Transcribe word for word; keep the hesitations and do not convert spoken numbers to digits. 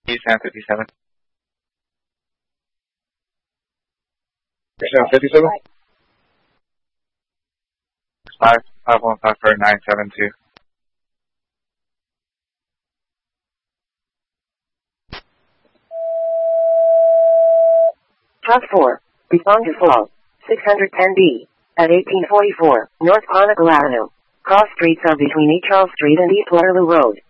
East San fifty-seven. San fifty-seven? Five, five one five for nine seven two. Top four, respond to fall, six hundred ten B, at eighteen forty-four, North Conoco Avenue. Cross streets are between East Charles Street and East Waterloo Road.